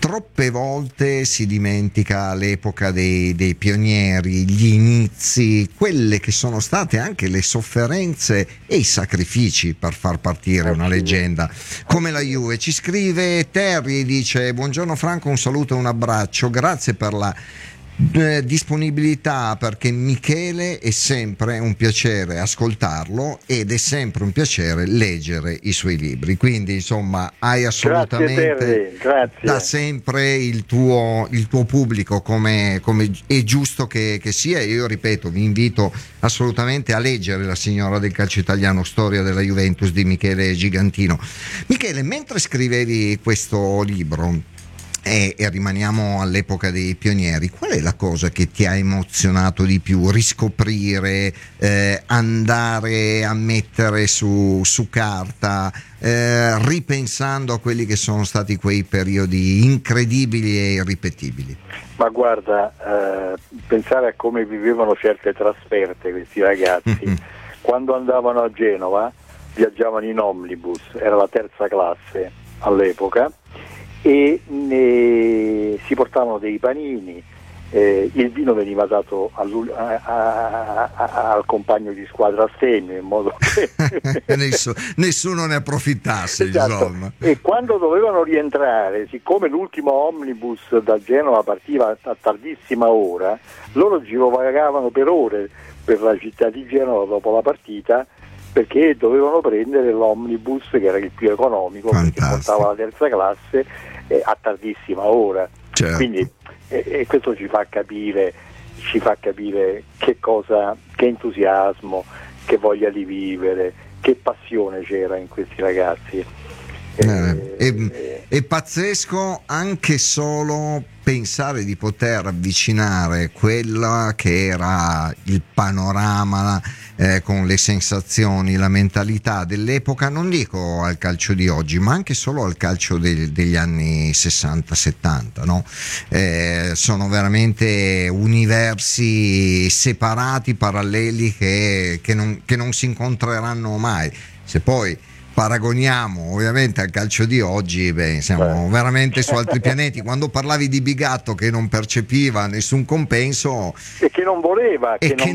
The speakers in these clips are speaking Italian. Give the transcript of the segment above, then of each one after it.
Troppe volte si dimentica l'epoca dei pionieri, gli inizi, quelle che sono state anche le sofferenze e i sacrifici per far partire una leggenda come la Juve. Ci scrive Terry, dice: buongiorno Franco, un saluto e un abbraccio, grazie per la disponibilità, perché Michele è sempre un piacere ascoltarlo ed è sempre un piacere leggere i suoi libri, quindi insomma hai assolutamente grazie. Da sempre il tuo pubblico, come è giusto che sia. Io ripeto, vi invito assolutamente a leggere La signora del calcio italiano, storia della Juventus di Michele Gigantino. Michele, mentre scrivevi questo libro e rimaniamo all'epoca dei pionieri, qual è la cosa che ti ha emozionato di più? Riscoprire, andare a mettere su carta, ripensando a quelli che sono stati quei periodi incredibili e irripetibili? Ma guarda, pensare a come vivevano certe trasferte questi ragazzi, quando andavano a Genova viaggiavano in omnibus, era la terza classe all'epoca, e si portavano dei panini, il vino veniva dato al compagno di squadra assegno, in modo che nessuno ne approfittasse, esatto. Insomma. E quando dovevano rientrare, siccome l'ultimo omnibus da Genova partiva a tardissima ora, loro girovagavano per ore per la città di Genova dopo la partita, perché dovevano prendere l'omnibus che era il più economico, perché portava la terza classe a tardissima ora. Certo. Quindi questo ci fa capire che cosa, che entusiasmo, che voglia di vivere, che passione c'era in questi ragazzi. È pazzesco anche solo pensare di poter avvicinare quella che era il panorama, con le sensazioni, la mentalità dell'epoca, non dico al calcio di oggi, ma anche solo al calcio degli anni 60-70, no? Sono veramente universi separati, paralleli, che non si incontreranno mai. Se poi paragoniamo ovviamente al calcio di oggi, siamo veramente su altri pianeti. Quando parlavi di Bigatto che non percepiva nessun compenso e che non voleva,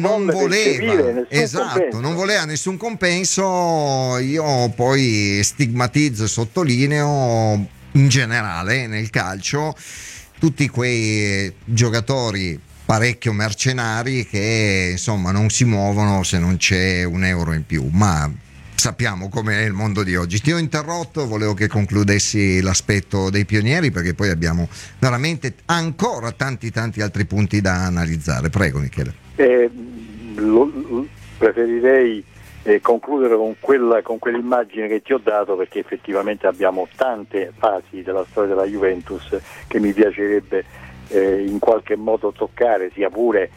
esatto, non voleva nessun compenso, io poi stigmatizzo e sottolineo in generale nel calcio tutti quei giocatori parecchio mercenari che insomma non si muovono se non c'è un euro in più, ma sappiamo com'è il mondo di oggi. Ti ho interrotto, volevo che concludessi l'aspetto dei pionieri, perché poi abbiamo veramente ancora tanti altri punti da analizzare. Prego Michele. Preferirei concludere con quell'immagine che ti ho dato, perché effettivamente abbiamo tante fasi della storia della Juventus che mi piacerebbe in qualche modo toccare, sia pure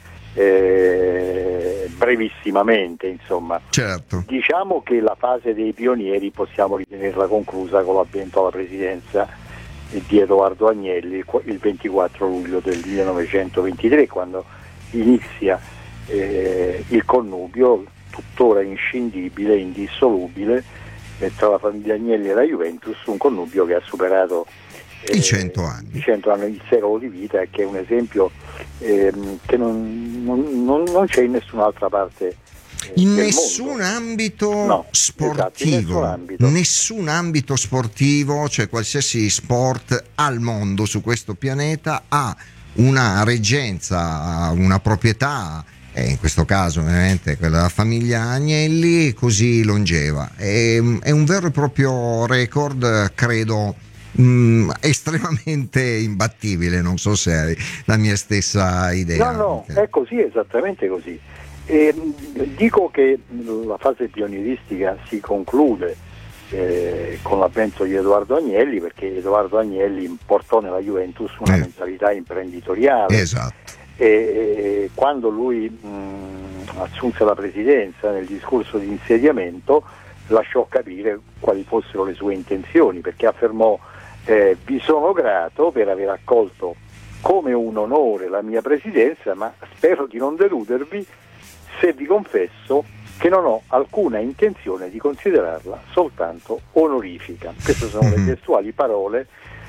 brevissimamente, insomma. Certo. Diciamo che la fase dei pionieri possiamo ritenerla conclusa con l'avvento alla presidenza di Edoardo Agnelli il 24 luglio del 1923, quando inizia il connubio tuttora inscindibile, indissolubile, tra la famiglia Agnelli e la Juventus, un connubio che ha superato i 100 anni, il secolo di vita, e che è un esempio che non c'è in nessun'altra parte in nessun ambito sportivo, esatto, nessun ambito sportivo, cioè qualsiasi sport al mondo su questo pianeta ha una reggenza, una proprietà, in questo caso ovviamente quella della famiglia Agnelli, così longeva. È un vero e proprio record, credo, estremamente imbattibile. Non so se hai la mia stessa idea. No, è così, esattamente così. Dico che la fase pionieristica si conclude con l'avvento di Edoardo Agnelli, perché Edoardo Agnelli portò nella Juventus una mentalità imprenditoriale. Esatto. E quando lui assunse la presidenza, nel discorso di insediamento lasciò capire quali fossero le sue intenzioni, perché affermò: vi sono grato per aver accolto come un onore la mia presidenza, ma spero di non deludervi se vi confesso che non ho alcuna intenzione di considerarla soltanto onorifica. Queste sono le testuali parole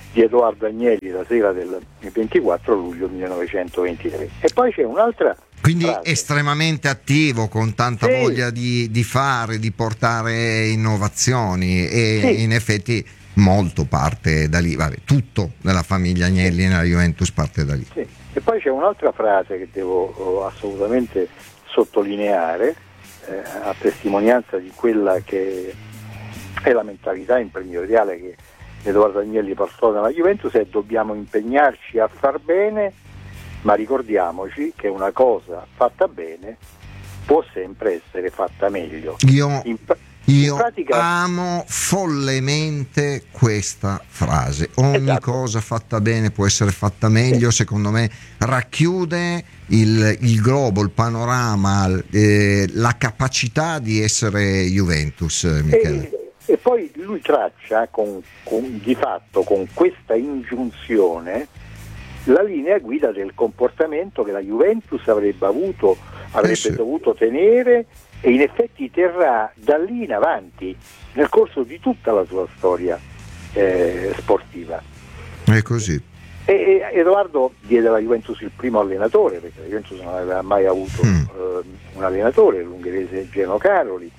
di Edoardo Agnelli la sera del 24 luglio 1923. E poi c'è un'altra quindi frase. Estremamente attivo, con tanta Sì. voglia di fare, di portare innovazioni, e Sì. in effetti molto parte da lì, vabbè, tutto nella famiglia Agnelli nella Juventus parte da lì. Sì. E poi c'è un'altra frase che devo assolutamente sottolineare, a testimonianza di quella che è la mentalità imprenditoriale che Edoardo Agnelli portò nella Juventus: è: dobbiamo impegnarci a far bene, ma ricordiamoci che una cosa fatta bene può sempre essere fatta meglio. Io pratica, amo follemente questa frase. Ogni esatto. cosa fatta bene può essere fatta meglio. Secondo me racchiude il globo, il panorama, la capacità di essere Juventus, Michele. E poi lui traccia di fatto con questa ingiunzione la linea guida del comportamento che la Juventus avrebbe dovuto tenere, e in effetti terrà da lì in avanti nel corso di tutta la sua storia sportiva. È così. E Edoardo diede alla Juventus il primo allenatore, perché la Juventus non aveva mai avuto un allenatore, l'ungherese Geno Caroli,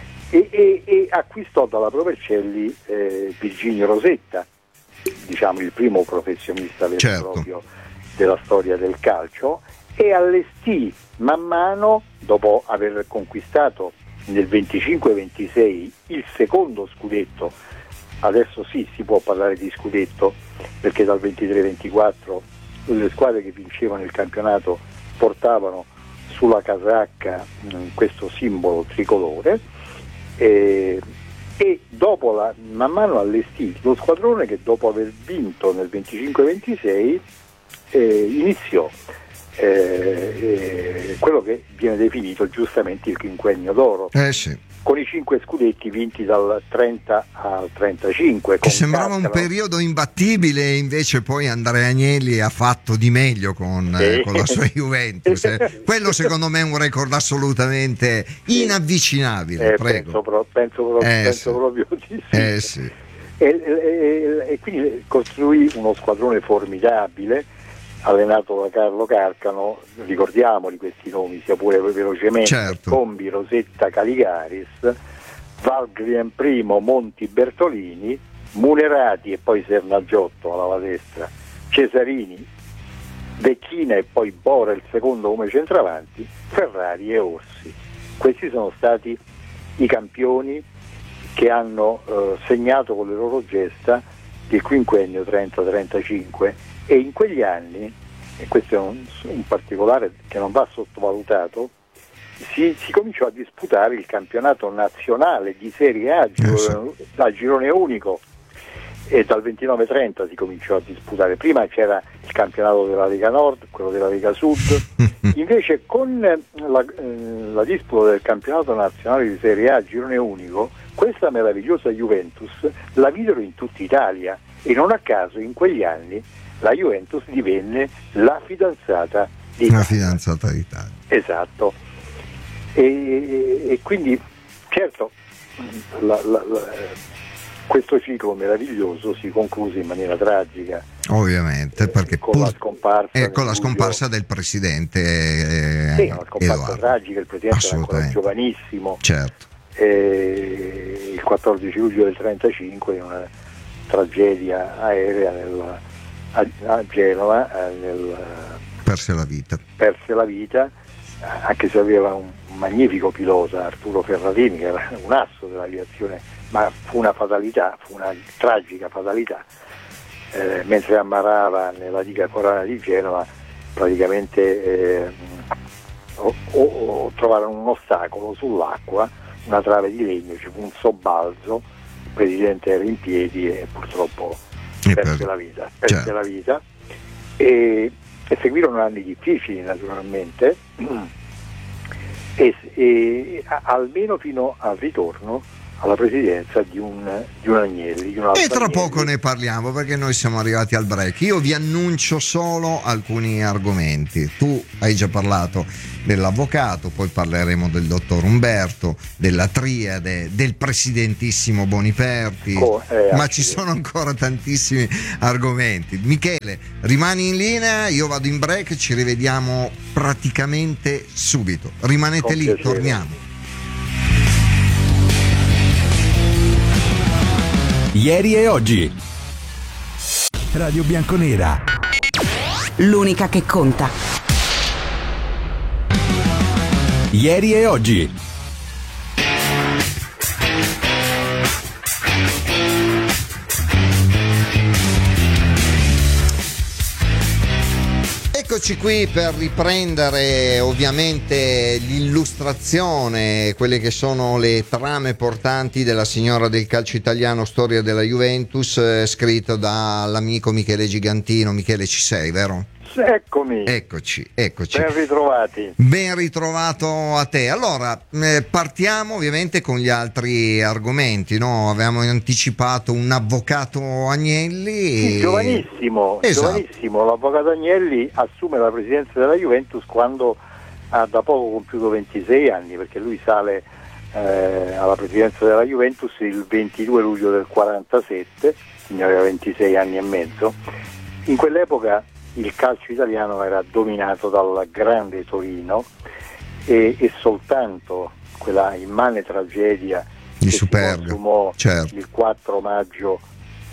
e acquistò dalla Provercelli Virginio Rosetta, diciamo il primo professionista vero e proprio della storia del calcio, e allestì man mano, dopo aver conquistato nel 25-26 il secondo scudetto. Adesso sì, si può parlare di scudetto, perché dal 23-24 le squadre che vincevano il campionato portavano sulla casacca questo simbolo tricolore, e dopo man mano allestì lo squadrone che, dopo aver vinto nel 25-26, iniziò quello che viene definito giustamente il quinquennio d'oro, Sì. con i 5 scudetti vinti dal 30 al 35. Che sembrava un periodo imbattibile, invece poi Andrea Agnelli ha fatto di meglio con la sua Juventus. Quello secondo me è un record assolutamente inavvicinabile. Penso proprio di sì. Sì. E quindi costruì uno squadrone formidabile, allenato da Carlo Carcano. Ricordiamoli questi nomi, sia pure velocemente: certo. Combi, Rosetta, Caligaris, Valgrien Primo, Monti, Bertolini, Munerati e poi Sernagiotto alla destra, Cesarini, Vecchina e poi Bora il secondo come centravanti, Ferrari e Orsi. Questi sono stati i campioni che hanno segnato con le loro gesta il quinquennio 30-35, e in quegli anni, e questo è un particolare che non va sottovalutato, si cominciò a disputare il campionato nazionale di Serie A a girone unico, e dal 29-30 si cominciò a disputare. Prima c'era il campionato della Lega Nord, quello della Lega Sud. Invece con la disputa del campionato nazionale di Serie A a girone unico, questa meravigliosa Juventus la videro in tutta Italia, e non a caso in quegli anni la Juventus divenne la fidanzata d'Italia. Esatto. E quindi certo questo ciclo meraviglioso si concluse in maniera tragica, ovviamente, perché con la scomparsa del presidente. Sì, una scomparsa Edoardo. tragica. Il presidente era ancora giovanissimo. Certo. Il 14 luglio del 35, in una tragedia aerea a Genova, perse la vita, anche se aveva un magnifico pilota, Arturo Ferradini, che era un asso dell'aviazione, ma fu una tragica fatalità. Mentre ammarava nella diga corana di Genova, praticamente trovarono un ostacolo sull'acqua, una trave di legno, ci fu un sobbalzo, il presidente era in piedi e purtroppo perse la vita. E seguirono anni difficili, naturalmente, e almeno fino al ritorno alla presidenza di un Agnelli. Di un altro E tra Agnelli. poco ne parliamo, perché noi siamo arrivati al break. Io vi annuncio solo alcuni argomenti. Tu hai già parlato dell'avvocato, poi parleremo del dottor Umberto, della triade, del presidentissimo Boniperti, ma ci sono ancora tantissimi argomenti. Michele, rimani in linea, io vado in break, ci rivediamo praticamente subito. Rimanete Con lì, piacere. torniamo. Ieri e oggi. Radio Bianconera. L'unica che conta. Ieri e oggi. Eccoci qui per riprendere ovviamente l'illustrazione, quelle che sono le trame portanti della Signora del calcio italiano, storia della Juventus, scritto dall'amico Michele Gigantino. Michele, ci sei, vero? Eccomi. Eccoci. Ben ritrovati. Ben ritrovato a te. Allora, partiamo ovviamente con gli altri argomenti, no? Avevamo anticipato un avvocato Agnelli. Sì, giovanissimo, Esatto. giovanissimo. L'avvocato Agnelli assume la presidenza della Juventus quando ha da poco compiuto 26 anni, perché lui sale alla presidenza della Juventus il 22 luglio del 47, quindi aveva 26 anni e mezzo. In quell'epoca il calcio italiano era dominato dal grande Torino e soltanto quella immane tragedia Di che si Superga, consumò certo. il 4 maggio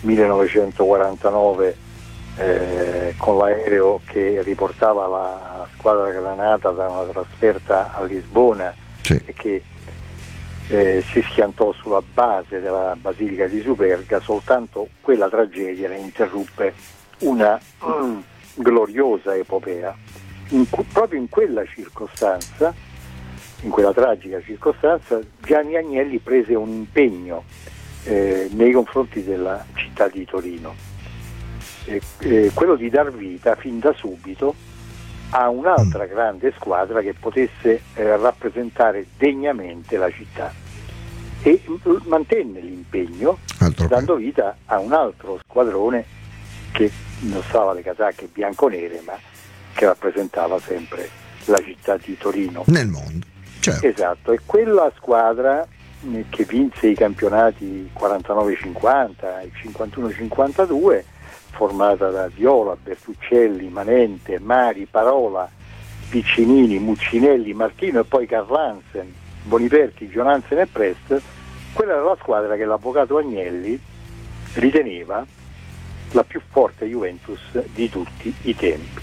1949 con l'aereo che riportava la squadra granata da una trasferta a Lisbona, Sì. e che si schiantò sulla base della Basilica di Superga. Soltanto quella tragedia ne interruppe una gloriosa epopea. Proprio in quella circostanza, in quella tragica circostanza, Gianni Agnelli prese un impegno nei confronti della città di Torino, quello di dar vita fin da subito a un'altra grande squadra che potesse rappresentare degnamente la città, e mantenne l'impegno dando vita a un altro squadrone che indossava le casacche bianconere, ma che rappresentava sempre la città di Torino nel mondo. Certo. Esatto, e quella squadra che vinse i campionati 49-50 e 51-52, formata da Viola, Bertuccelli, Manente, Mari, Parola, Piccinini, Muccinelli, Martino e poi Carlansen, Boniperti, Gionansen e Prest, quella era la squadra che l'avvocato Agnelli riteneva la più forte Juventus di tutti i tempi.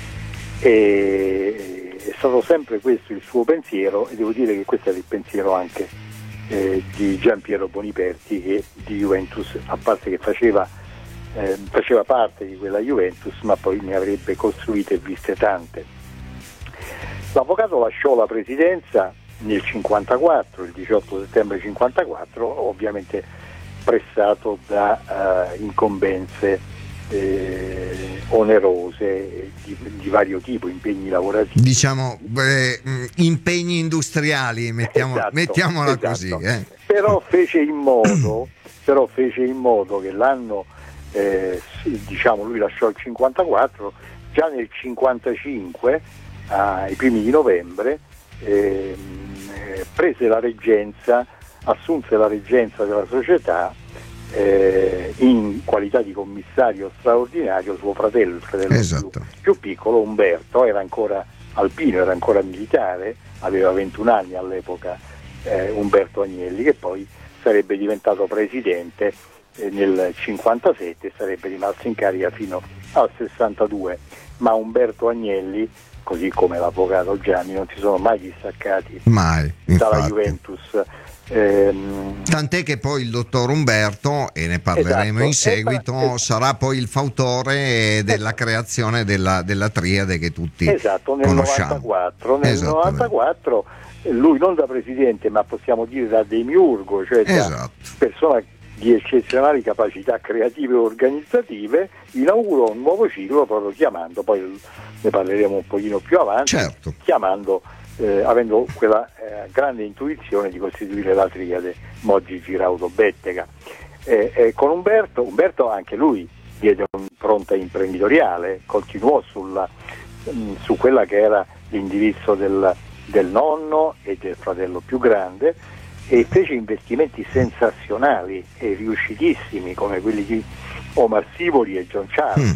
E è stato sempre questo il suo pensiero, e devo dire che questo era il pensiero anche di Giampiero Boniperti, che di Juventus, a parte che faceva parte di quella Juventus, ma poi ne avrebbe costruite e viste tante. L'avvocato lasciò la presidenza nel 54, il 18 settembre 54, ovviamente pressato da incombenze onerose di vario tipo, impegni lavorativi. Diciamo impegni industriali, mettiamola esatto. Così. Però fece in modo che l'anno, lui lasciò il 54, già nel 55, ai primi di novembre, prese la reggenza, assunse la reggenza della società in qualità di commissario straordinario suo fratello, il fratello Esatto. più piccolo, Umberto. Era ancora alpino, era ancora militare, aveva 21 anni all'epoca, Umberto Agnelli, che poi sarebbe diventato presidente nel 57 e sarebbe rimasto in carica fino al 62. Ma Umberto Agnelli, così come l'avvocato Gianni, non si sono mai distaccati Mai, dalla infatti. Juventus. Tant'è che poi il dottor Umberto, e ne parleremo in seguito, sarà poi il fautore della creazione della triade che tutti nel conosciamo. 94. Nel 94 lui non da presidente, ma possiamo dire da demiurgo, cioè da persona di eccezionali capacità creative e organizzative, inaugurò un nuovo ciclo proprio chiamando, poi ne parleremo un pochino più avanti, chiamando avendo quella grande intuizione di costituire la triade Moggi, Giraudo, Bettega. Con Umberto anche lui diede un'impronta imprenditoriale, continuò su quella che era l'indirizzo del nonno e del fratello più grande, e fece investimenti sensazionali e riuscitissimi come quelli di Omar Sivori e John Charles.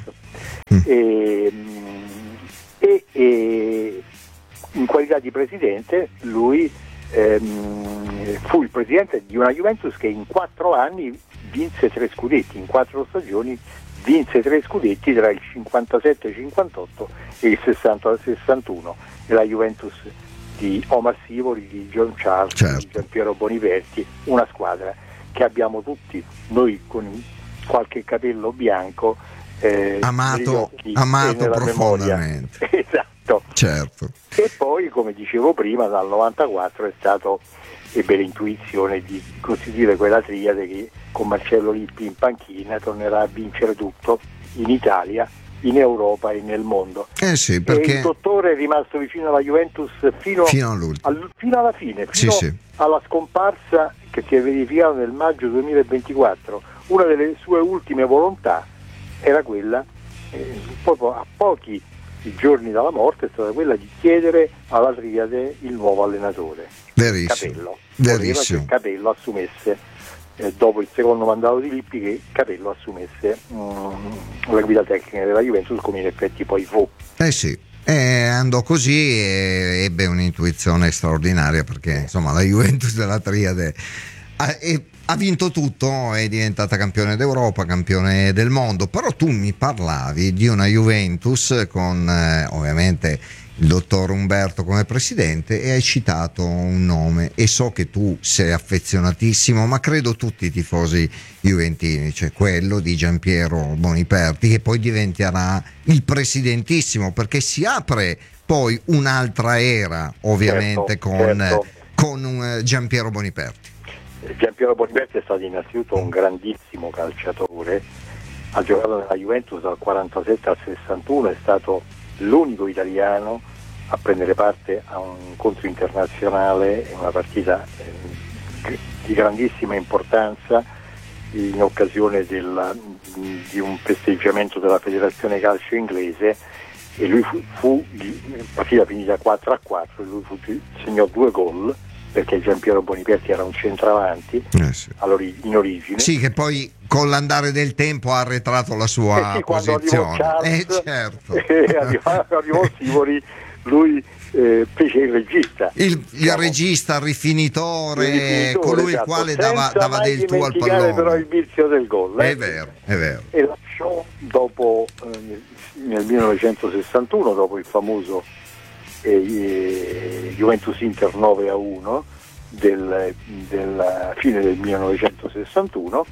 E in qualità di presidente lui fu il presidente di una Juventus che in 4 anni vinse 3 scudetti, in 4 stagioni vinse 3 scudetti tra il 57-58 e il 60-61, e la Juventus di Omar Sivori, di John Charles, certo, di Giampiero Boniperti, una squadra che abbiamo tutti noi con qualche capello bianco, amato profondamente. Esatto. Certo. E poi, come dicevo prima, dal 94 ebbe l'intuizione di costituire quella triade che con Marcello Lippi in panchina tornerà a vincere tutto in Italia, in Europa e nel mondo. Sì, perché il dottore è rimasto vicino alla Juventus fino alla fine, fino alla scomparsa che si è verificata nel maggio 2024. Una delle sue ultime volontà era quella, proprio a pochi giorni dalla morte, è stata quella di chiedere alla triade il nuovo allenatore. Verissimo. Voleva che Capello assumesse, dopo il secondo mandato di Lippi, che Capello assumesse la guida tecnica della Juventus, come in effetti poi fu. Andò così e ebbe un'intuizione straordinaria, perché insomma la Juventus della triade ha vinto tutto, è diventata campione d'Europa, campione del mondo. Però tu mi parlavi di una Juventus con ovviamente il dottor Umberto come presidente, e hai citato un nome, e so che tu sei affezionatissimo, ma credo tutti i tifosi juventini, cioè quello di Giampiero Boniperti, che poi diventerà il presidentissimo, perché si apre poi un'altra era ovviamente con Giampiero Boniperti. Giampiero Boniperti è stato innanzitutto un grandissimo calciatore, ha giocato nella Juventus dal 47 al 61, è stato l'unico italiano a prendere parte a un incontro internazionale, una partita di grandissima importanza in occasione di un festeggiamento della Federazione Calcio Inglese, e lui fu partita finita 4-4, e lui segnò 2 gol, perché Giampiero Boniperti era un centravanti in origine. Sì, che poi con l'andare del tempo ha arretrato la sua posizione. Certo. Arrivò Sivori, lui fece il regista. Il regista, il rifinitore, colui il quale dava del tuo al pallone. Però il vizio del gol. È vero. E lasciò dopo, nel 1961, dopo il famoso Juventus Inter 9-1 della fine del 1961,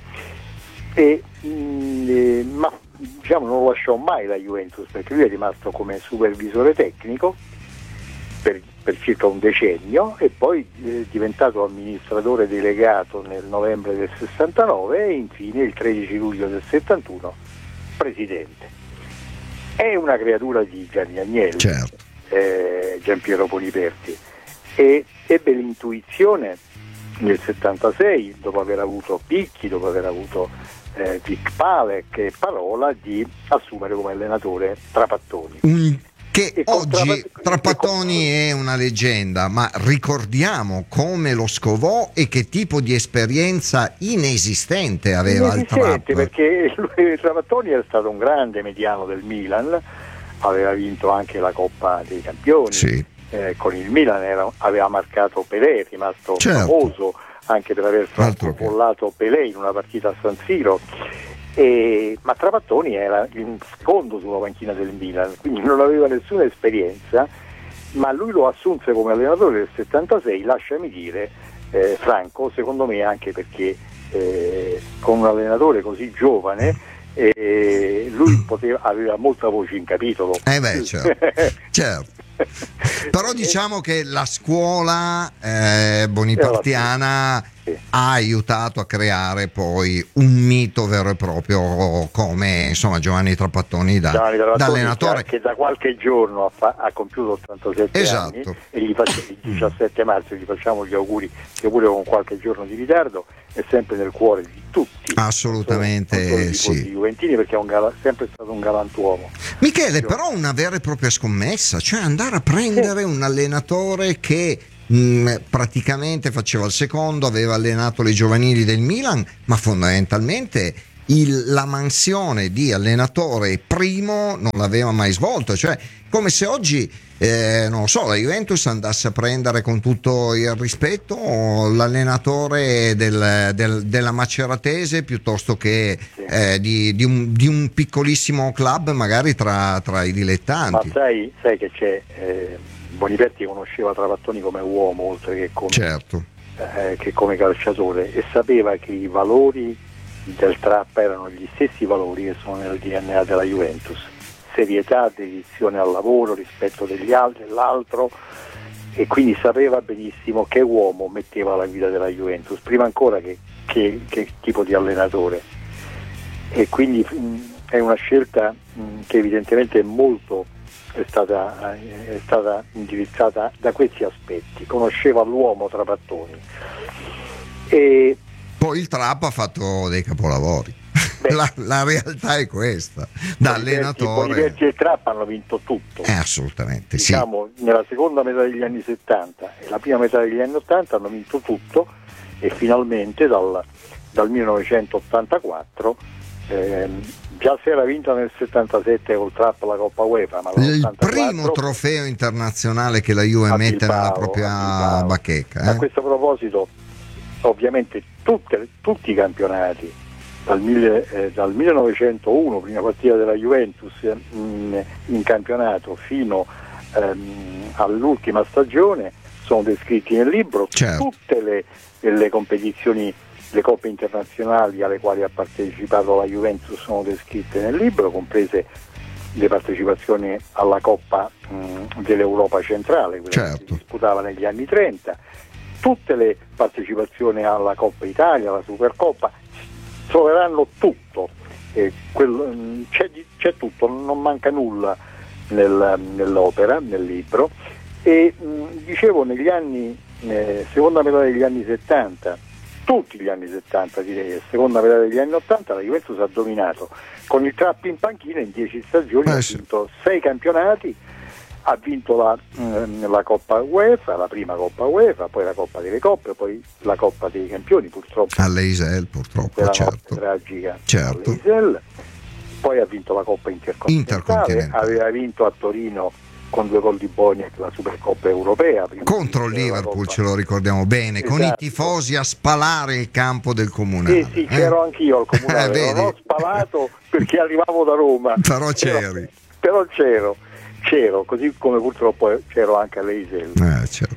ma diciamo non lasciò mai la Juventus, perché lui è rimasto come supervisore tecnico per circa un decennio, e poi è diventato amministratore delegato nel novembre del 69 e infine il 13 luglio del 71 presidente. È una creatura di Gianni Agnelli, certo. Giampiero Boniperti, e ebbe l'intuizione nel 76, dopo aver avuto Picchi, dopo aver avuto Vic Palek e Parola, di assumere come allenatore Trapattoni. Che oggi Trapattoni è una leggenda, ma ricordiamo come lo scovò e che tipo di esperienza inesistente aveva il Trapp. Perché Trapattoni era stato un grande mediano del Milan, aveva vinto anche la Coppa dei Campioni, sì. Con il Milan aveva marcato Pelé, è rimasto famoso anche per aver francofollato Pelé in una partita a San Siro, ma Trapattoni era il secondo sulla panchina del Milan, quindi non aveva nessuna esperienza, ma lui lo assunse come allenatore del 76, lasciami dire, Franco, secondo me anche perché con un allenatore così giovane lui aveva molta voce in capitolo. Certo. Però diciamo che la scuola bonipartiana ha aiutato a creare poi un mito vero e proprio, come insomma Giovanni Trapattoni da allenatore, che da qualche giorno ha compiuto 87 esatto. anni, e il 17 marzo gli facciamo gli auguri, che pure con qualche giorno di ritardo è sempre nel cuore di tutti, assolutamente, non solo sì, juventini, perché è sempre stato un galantuomo. Michele, però una vera e propria scommessa, cioè andare a prendere un allenatore che praticamente faceva il secondo, aveva allenato le giovanili del Milan, ma fondamentalmente la mansione di allenatore primo non l'aveva mai svolto, cioè come se oggi non lo so, la Juventus andasse a prendere, con tutto il rispetto, l'allenatore della Maceratese piuttosto che di un piccolissimo club magari tra i dilettanti. Ma sai che c'è, Boniperti conosceva Trapattoni come uomo oltre che come, certo, che come calciatore, e sapeva che i valori del Trapp erano gli stessi valori che sono nel DNA della Juventus: serietà, dedizione al lavoro, rispetto degli altri, dell'altro, e quindi sapeva benissimo che uomo metteva la guida della Juventus, prima ancora che tipo di allenatore, e quindi è una scelta che evidentemente è stata indirizzata da questi aspetti. Conosceva l'uomo Trapattoni, e poi il Trapp ha fatto dei capolavori. La realtà è questa, da allenatore. Boniperti e il Trapp hanno vinto tutto, assolutamente, diciamo, sì. Nella seconda metà degli anni 70 e la prima metà degli anni 80 hanno vinto tutto, e finalmente dal 1984 già si era vinta nel 77 col Trapp la Coppa UEFA, ma il primo trofeo internazionale che la Juve mette nella propria bacheca. A questo proposito, ovviamente tutti i campionati dal 1901, prima partita della Juventus in campionato, fino all'ultima stagione, sono descritti nel libro. Certo. Tutte le competizioni, le coppe internazionali alle quali ha partecipato la Juventus sono descritte nel libro, comprese le partecipazioni alla Coppa dell'Europa centrale, quella certo, che si disputava negli anni 30, tutte le partecipazioni alla Coppa Italia, alla Supercoppa. Troveranno tutto, c'è tutto, non manca nulla nell'opera, nel libro, e dicevo, negli anni, seconda metà degli anni 70, tutti gli anni 70 direi, e seconda metà degli anni 80, la Juventus ha dominato con il Trapp in panchina. In 10 stagioni ha vinto 6 campionati, ha vinto la Coppa UEFA, la prima Coppa UEFA, poi la Coppa delle Coppe, poi la Coppa dei Campioni, purtroppo all'Eisel, purtroppo, certo, tragica, certo. All'Eisel. Poi ha vinto la Coppa Intercontinentale, aveva vinto a Torino con 2 gol di Boniek la Supercoppa europea contro il Liverpool, ce lo ricordiamo bene, esatto, con i tifosi a spalare il campo del Comunale. Sì, c'ero anch'io al Comunale, non ho spalato perché arrivavo da Roma, però c'eri, però c'ero, così come purtroppo c'ero anche all'Eisel. Certo.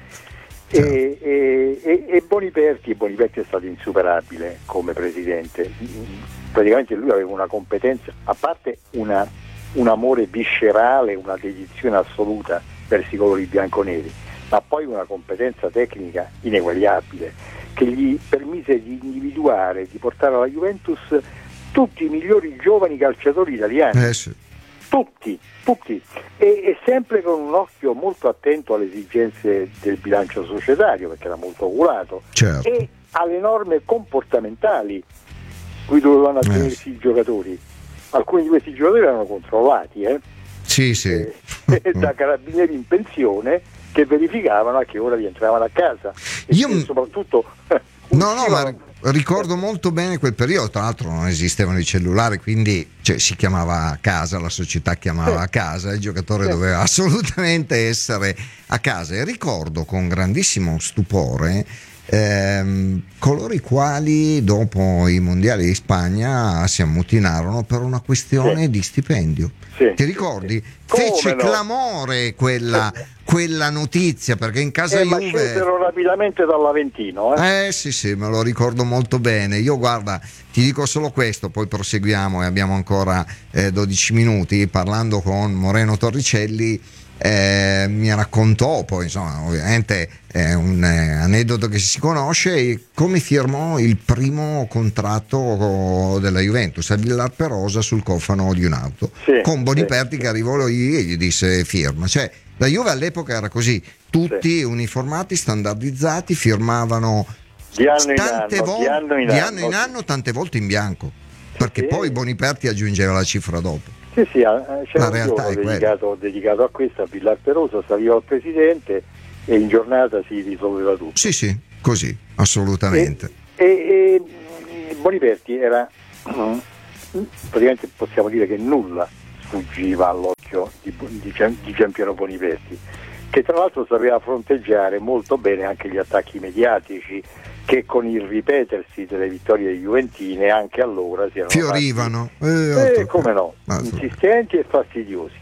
E Boniperti è stato insuperabile come presidente. Praticamente lui aveva una competenza, a parte un amore viscerale, una dedizione assoluta verso i colori bianconeri, ma poi una competenza tecnica ineguagliabile, che gli permise di individuare, di portare alla Juventus tutti i migliori giovani calciatori italiani. Sì. Tutti, e sempre con un occhio molto attento alle esigenze del bilancio societario, perché era molto oculato, certo, e alle norme comportamentali cui dovevano attenersi i giocatori. Alcuni di questi giocatori erano controllati sì. Da carabinieri in pensione, che verificavano a che ora rientravano a casa, e soprattutto ma ricordo molto bene quel periodo. Tra l'altro non esistevano i cellulari, quindi si chiamava a casa, la società chiamava a casa, il giocatore doveva assolutamente essere a casa. E ricordo con grandissimo stupore coloro i quali dopo i mondiali di Spagna si ammutinarono per una questione di stipendio. Ti ricordi? Fece clamore quella quella notizia, perché in casa ma Juve scesero rapidamente dall'Aventino. sì, me lo ricordo molto bene. Io guarda, ti dico solo questo, poi proseguiamo e abbiamo ancora 12 minuti. Parlando con Moreno Torricelli, mi raccontò, poi insomma ovviamente è un aneddoto che si conosce, come firmò il primo contratto della Juventus a Villar Perosa sul cofano di un'auto, con Boniperti che arrivò lì e gli disse firma. Cioè la Juve all'epoca era così, tutti uniformati, standardizzati, firmavano di anno in anno, tante volte in bianco, perché poi Boniperti aggiungeva la cifra dopo. Sì, c'era un giorno dedicato a questo, a Villar Perosa, saliva il presidente e in giornata si risolveva tutto. Sì, così, assolutamente. E Boniperti era, praticamente possiamo dire che nulla sfuggiva all'occhio di Giampiero Boniperti, che tra l'altro sapeva fronteggiare molto bene anche gli attacchi mediatici che con il ripetersi delle vittorie juventine anche allora si erano fiorivano, come no, insistenti e fastidiosi.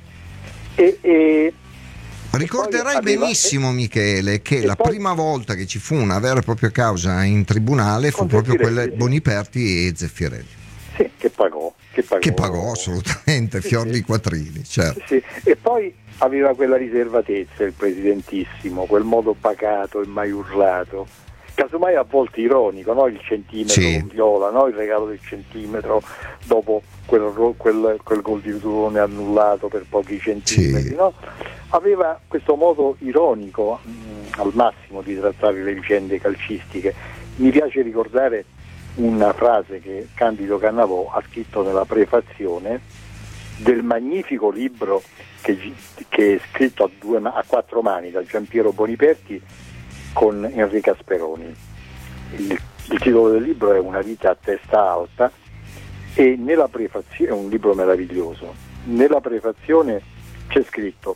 Ricorderai benissimo, Michele, che la prima volta che ci fu una vera e propria causa in tribunale fu proprio quella di Boniperti e Zeffirelli. Sì, che pagò assolutamente, fior di quattrini, certo. Sì. E poi aveva quella riservatezza il presidentissimo, quel modo pacato e mai urlato, casomai a volte ironico, no? Il centimetro con Viola, no? Il regalo del centimetro dopo quel gol di Turone annullato per pochi centimetri, no? Aveva questo modo ironico al massimo di trattare le vicende calcistiche. Mi piace ricordare una frase che Candido Cannavò ha scritto nella prefazione del magnifico libro che è scritto a quattro mani da Giampiero Boniperti con Enrico Speroni. Il titolo del libro è Una vita a testa alta, e nella prefazione è un libro meraviglioso. Nella prefazione c'è scritto,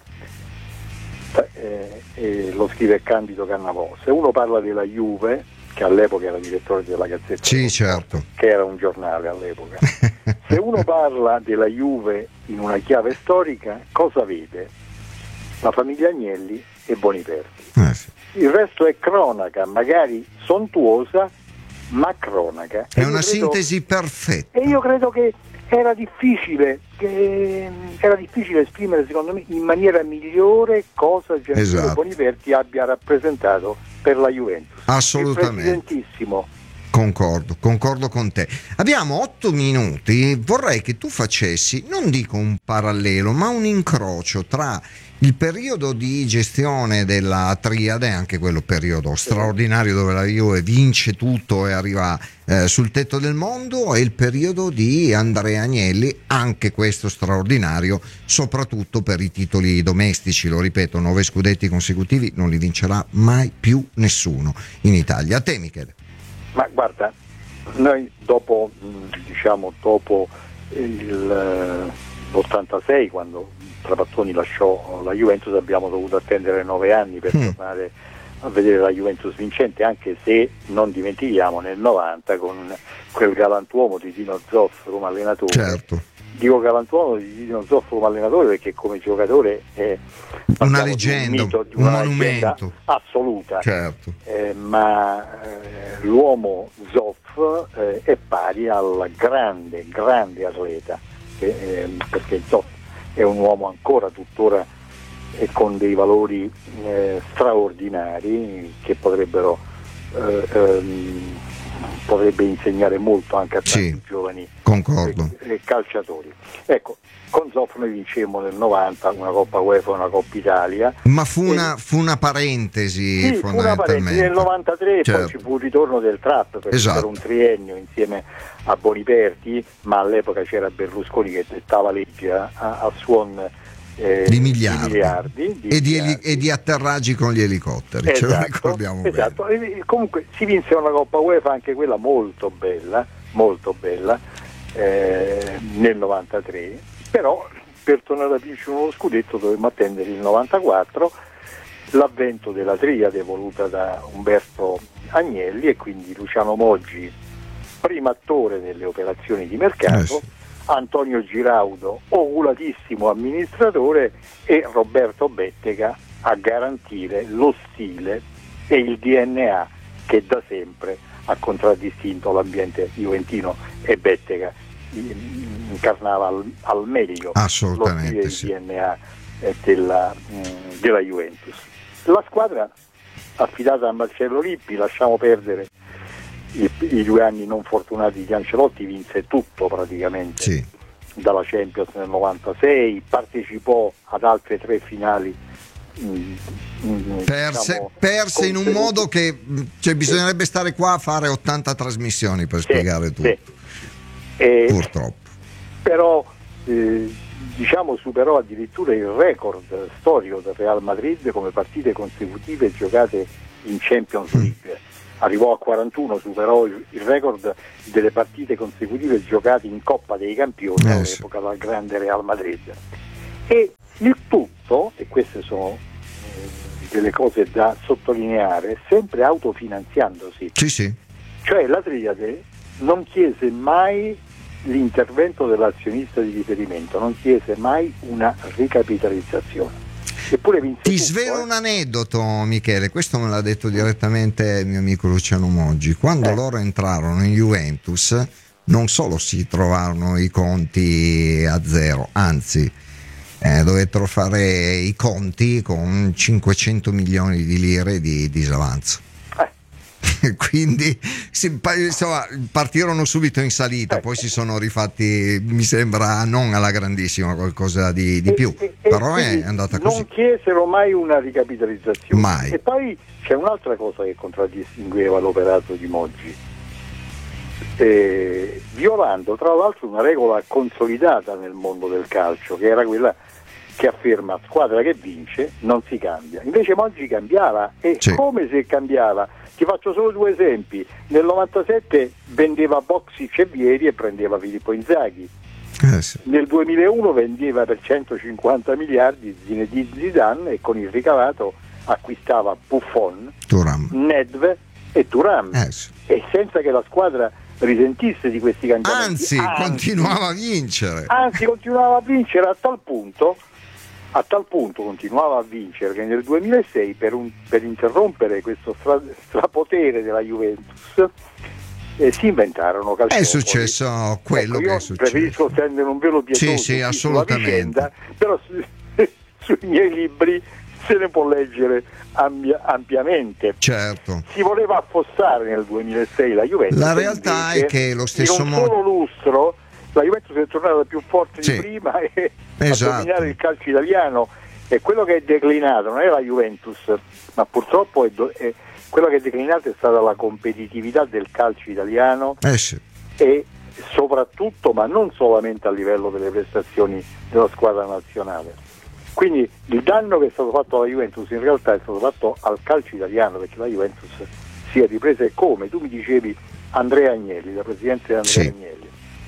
lo scrive Candido Cannavò: se uno parla della Juve, che all'epoca era direttore della Gazzetta, certo, che era un giornale all'epoca, se uno parla della Juve in una chiave storica, cosa vede? La famiglia Agnelli e Boniperti. Sì. Il resto è cronaca, magari sontuosa, ma cronaca. È una sintesi perfetta. E io credo che era difficile esprimere, secondo me, in maniera migliore cosa Giampiero Boniperti abbia rappresentato per la Juventus. Assolutamente. Il presidentissimo. Concordo con te. Abbiamo 8 minuti, vorrei che tu facessi, non dico un parallelo, ma un incrocio tra il periodo di gestione della Triade, anche quello periodo straordinario dove la Juve vince tutto e arriva sul tetto del mondo, e il periodo di Andrea Agnelli, anche questo straordinario, soprattutto per i titoli domestici. Lo ripeto, 9 scudetti consecutivi, non li vincerà mai più nessuno in Italia. A te, Michele. Ma guarda, noi dopo l'86, quando Trapattoni lasciò la Juventus, abbiamo dovuto attendere 9 anni per tornare a vedere la Juventus vincente, anche se non dimentichiamo nel 90 con quel galantuomo di Dino Zoff come allenatore. Certo. Dico galantuomo di Dino Zoff come allenatore perché come giocatore è una leggenda, un monumento assoluta. Certo. Ma l'uomo Zoff è pari al grande atleta, perché Zoff è un uomo ancora tuttora e con dei valori straordinari che potrebbe insegnare molto anche a tanti giovani calciatori. Ecco, con Zoff noi vincemmo nel 90 una Coppa UEFA e una Coppa Italia. Ma fu una parentesi, fondamentalmente. Nel 93 poi ci fu il ritorno del Trap, perché era un triennio insieme a Boniperti, ma all'epoca c'era Berlusconi che dettava legge a suon di miliardi e di atterraggi con gli elicotteri, ce lo ricordiamo bene. E comunque si vinse una Coppa UEFA, anche quella molto bella nel 93, però per tornare a vincere uno scudetto dovevamo attendere il 94, l'avvento della triade voluta da Umberto Agnelli, e quindi Luciano Moggi primo attore nelle operazioni di mercato, Antonio Giraudo oculatissimo amministratore, e Roberto Bettega a garantire lo stile e il DNA che da sempre ha contraddistinto l'ambiente juventino, e Bettega incarnava al meglio lo stile e il DNA della Juventus. La squadra affidata a Marcello Lippi, lasciamo perdere i 2 anni non fortunati di Ancelotti, vinse tutto praticamente, sì, dalla Champions nel 96, partecipò ad altre 3 finali, perse in un modo che bisognerebbe stare qua a fare 80 trasmissioni per spiegare tutto, purtroppo. Però superò addirittura il record storico del Real Madrid come partite consecutive giocate in Champions League. Arrivò a 41, superò il record delle partite consecutive giocate in Coppa dei Campioni all'epoca del grande Real Madrid. E il tutto, e queste sono delle cose da sottolineare, sempre autofinanziandosi. Sì. Cioè la Triade non chiese mai l'intervento dell'azionista di riferimento, non chiese mai una ricapitalizzazione. Eppure vinse Ti tutto, svelo un aneddoto, Michele, questo me l'ha detto direttamente il mio amico Luciano Moggi. Quando loro entrarono in Juventus non solo si trovarono i conti a zero, anzi dovettero fare i conti con 500 milioni di lire di disavanzo. Quindi partirono subito in salita, poi si sono rifatti, mi sembra, non alla grandissima, qualcosa di più, però è andata così. Non chiesero mai una ricapitalizzazione. Mai. E poi c'è un'altra cosa che contraddistingueva l'operato di Moggi, violando tra l'altro una regola consolidata nel mondo del calcio, che era quella che afferma: squadra che vince non si cambia. Invece Moggi cambiava, e come se cambiava. Ti faccio solo 2 esempi. Nel 97 vendeva Boxic e Vieri e prendeva Filippo Inzaghi. Sì. Nel 2001 vendeva per 150 miliardi Zinedine Zidane e con il ricavato acquistava Buffon, Thuram, Nedved e Thuram. Sì. E senza che la squadra risentisse di questi cambiamenti. Anzi, continuava a vincere. Continuava a vincere a tal punto continuava a vincere che nel 2006 per interrompere questo strapotere della Juventus si inventarono calciopoli. È successo quello che è successo. Preferisco stendere un velo pietoso sulla vicenda, però sui miei libri se ne può leggere ampiamente. Certo. Si voleva affossare nel 2006 la Juventus. La realtà è che lo stesso in un solo lustro la Juventus è tornata più forte di prima e a dominare il calcio italiano. E quello che è declinato non è la Juventus, ma purtroppo è quello che è declinato è stata la competitività del calcio italiano, e soprattutto, ma non solamente a livello delle prestazioni della squadra nazionale. Quindi il danno che è stato fatto alla Juventus in realtà è stato fatto al calcio italiano, perché la Juventus si è ripresa, e come tu mi dicevi, Andrea Agnelli, la presidente Andrea Agnelli.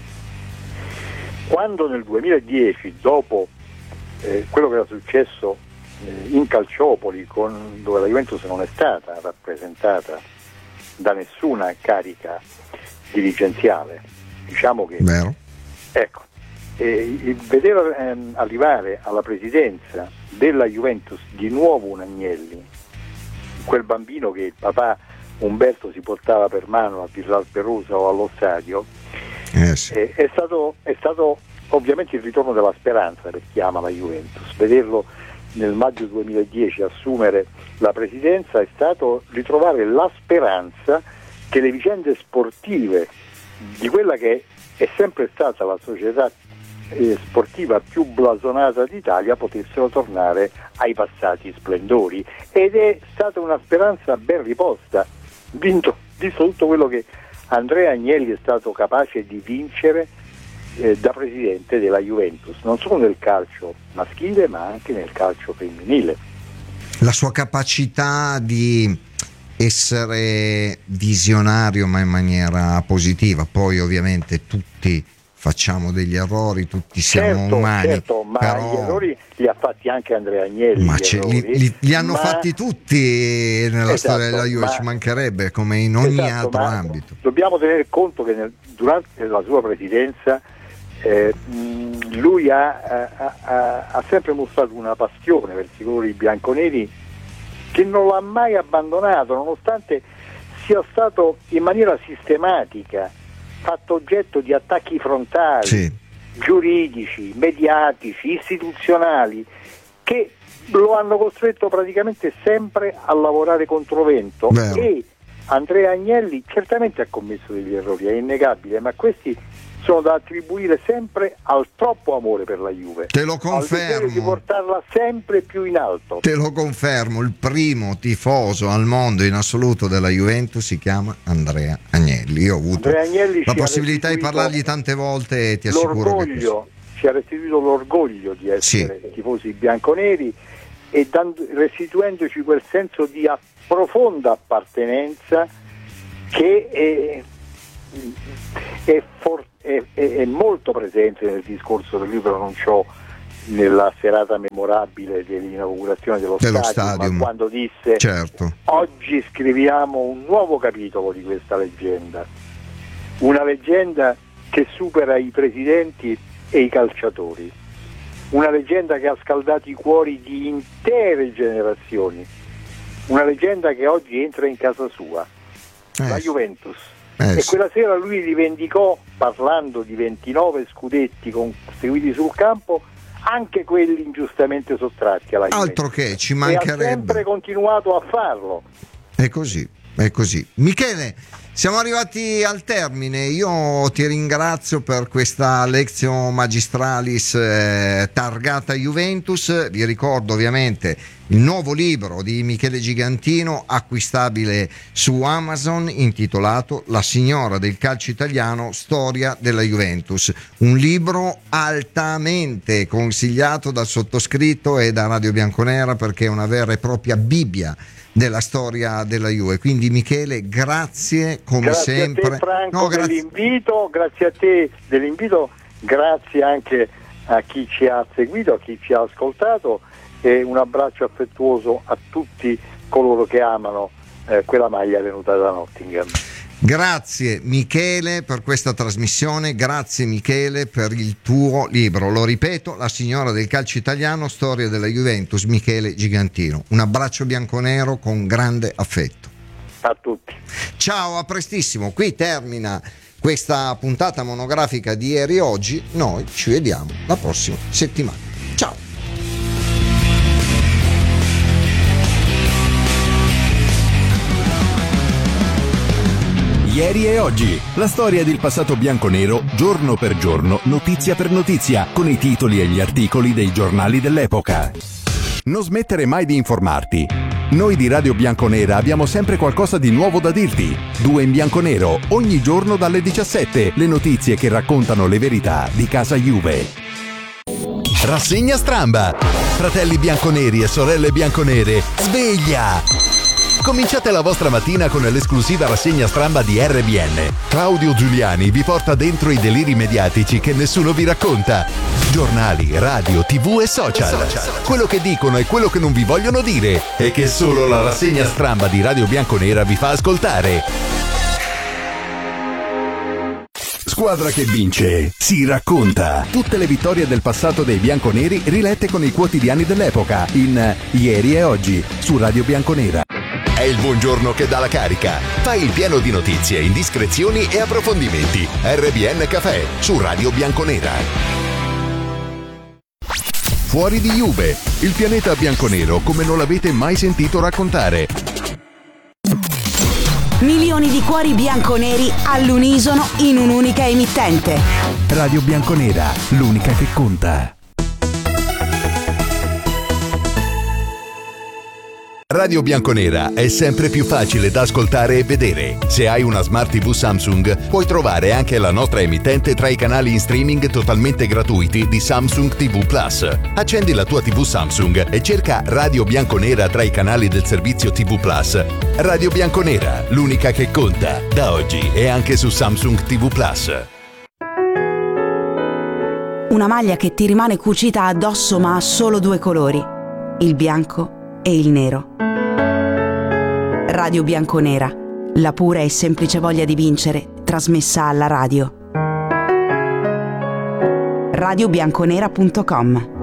Quando nel 2010, dopo quello che era successo in Calciopoli, dove la Juventus non è stata rappresentata da nessuna carica dirigenziale, diciamo che vedere arrivare alla presidenza della Juventus di nuovo un Agnelli, quel bambino che il papà Umberto si portava per mano a Villalperosa o allo stadio, è stato ovviamente il ritorno della speranza per chi ama la Juventus. Vederlo nel maggio 2010 assumere la presidenza è stato ritrovare la speranza che le vicende sportive di quella che è sempre stata la società sportiva più blasonata d'Italia potessero tornare ai passati splendori, ed è stata una speranza ben riposta, visto tutto quello che Andrea Agnelli è stato capace di vincere da presidente della Juventus, non solo nel calcio maschile ma anche nel calcio femminile. La sua capacità di essere visionario ma in maniera positiva, poi ovviamente tutti facciamo degli errori, tutti siamo umani, certo, ma però... gli errori li ha fatti anche Andrea Agnelli. Ma li hanno fatti tutti nella storia della Juve, ci mancherebbe, come in ogni altro ambito. Dobbiamo tenere conto che durante la sua presidenza lui ha sempre mostrato una passione verso i colori bianconeri che non l'ha mai abbandonato, nonostante sia stato in maniera sistematica fatto oggetto di attacchi frontali, sì, giuridici, mediatici, istituzionali, che lo hanno costretto praticamente sempre a lavorare controvento. Vero. E Andrea Agnelli certamente ha commesso degli errori, è innegabile, ma questi sono da attribuire sempre al troppo amore per la Juve. Te lo Al desiderio di confermo. portarla sempre più in alto. Te lo confermo, il primo tifoso al mondo in assoluto della Juventus si chiama Andrea Agnelli. Io ho avuto Andrea Agnelli la ci ha possibilità di restituito parlargli tante volte e ti assicuro che questo. Ci ha restituito l'orgoglio di essere tifosi bianconeri e restituendoci quel senso di profonda appartenenza che è molto presente nel discorso che lui pronunciò nella serata memorabile dell'inaugurazione dello stadium, ma quando disse: certo, oggi scriviamo un nuovo capitolo di questa leggenda, una leggenda che supera i presidenti e i calciatori, una leggenda che ha scaldato i cuori di intere generazioni, una leggenda che oggi entra in casa sua, la Juventus. E quella sera lui rivendicò, parlando di 29 scudetti conseguiti sul campo, anche quelli ingiustamente sottratti alla Juventus. Altro che, ci mancherebbe. E ha sempre continuato a farlo. È così, è così. Michele, siamo arrivati al termine. Io ti ringrazio per questa Lectio Magistralis targata Juventus. Vi ricordo ovviamente il nuovo libro di Michele Gigantino, acquistabile su Amazon, intitolato La signora del calcio italiano, storia della Juventus. Un libro altamente consigliato dal sottoscritto e da Radio Bianconera, perché è una vera e propria Bibbia della storia della Juve. Quindi Michele, grazie come grazie sempre. A te, Franco, dell'invito, grazie a te dell'invito, grazie anche a chi ci ha seguito, a chi ci ha ascoltato, e un abbraccio affettuoso a tutti coloro che amano quella maglia venuta da Nottingham. Grazie Michele per questa trasmissione, grazie Michele per il tuo libro, lo ripeto, La signora del calcio italiano, storia della Juventus, Michele Gigantino. Un abbraccio bianconero con grande affetto a tutti. Ciao, a prestissimo. Qui termina questa puntata monografica di Ieri e Oggi. Noi ci vediamo la prossima settimana. Ciao. Ieri e Oggi, la storia del passato bianconero, giorno per giorno, notizia per notizia, con i titoli e gli articoli dei giornali dell'epoca. Non smettere mai di informarti. Noi di Radio Bianconera abbiamo sempre qualcosa di nuovo da dirti. 2 in bianconero, ogni giorno dalle 17, le notizie che raccontano le verità di casa Juve. Rassegna Stramba. Fratelli bianconeri e sorelle bianconere, sveglia! Cominciate la vostra mattina con l'esclusiva rassegna stramba di RBN. Claudio Giuliani vi porta dentro i deliri mediatici che nessuno vi racconta. Giornali, radio, TV e social. Quello che dicono e quello che non vi vogliono dire e che solo la rassegna stramba di Radio Bianconera vi fa ascoltare. Squadra che vince si racconta. Tutte le vittorie del passato dei bianconeri rilette con i quotidiani dell'epoca in Ieri e Oggi su Radio Bianconera. È il buongiorno che dà la carica. Fai il pieno di notizie, indiscrezioni e approfondimenti. RBN Café su Radio Bianconera. Fuori di Juve, il pianeta bianconero come non l'avete mai sentito raccontare. Milioni di cuori bianconeri all'unisono in un'unica emittente. Radio Bianconera, l'unica che conta. Radio Bianconera è sempre più facile da ascoltare e vedere. Se hai una Smart TV Samsung, puoi trovare anche la nostra emittente tra i canali in streaming totalmente gratuiti di Samsung TV Plus. Accendi la tua TV Samsung e cerca Radio Bianconera tra i canali del servizio TV Plus. Radio Bianconera, l'unica che conta, da oggi e anche su Samsung TV Plus. Una maglia che ti rimane cucita addosso ma ha solo 2 colori, il bianco e il nero. Radio Bianconera, la pura e semplice voglia di vincere, trasmessa alla radio. radiobianconera.com.